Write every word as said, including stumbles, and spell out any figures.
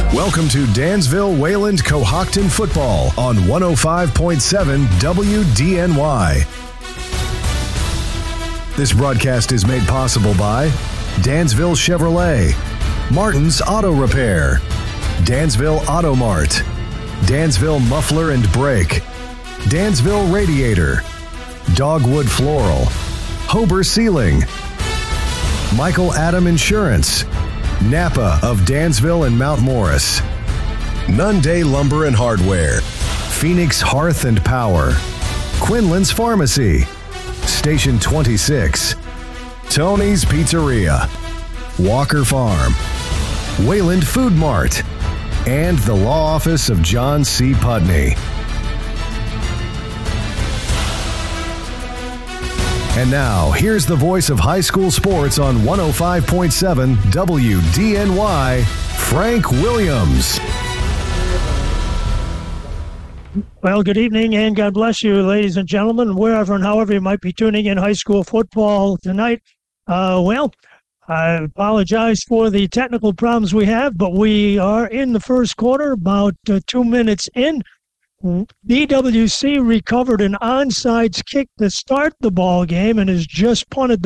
Welcome to Dansville Wayland Cohocton football on one oh five point seven W D N Y. This broadcast is made possible by Dansville Chevrolet, Martin's Auto Repair, Dansville Auto Mart, Dansville Muffler and Brake, Dansville Radiator, Dogwood Floral, Hober Ceiling, Michael Adam Insurance, Napa of Dansville and Mount Morris, Nunday Lumber and Hardware, Phoenix Hearth and Power, Quinlan's Pharmacy, Station twenty-six, Tony's Pizzeria, Walker Farm, Wayland Food Mart, and the Law Office of John C. Putney. And now, here's the voice of high school sports on one oh five point seven W D N Y, Frank Williams. Well, good evening and God bless you, ladies and gentlemen, wherever and however you might be tuning in high school football tonight. Uh, well, I apologize for the technical problems we have, but we are in the first quarter, about uh, two minutes in. B W C recovered an onside kick to start the ball game and has just punted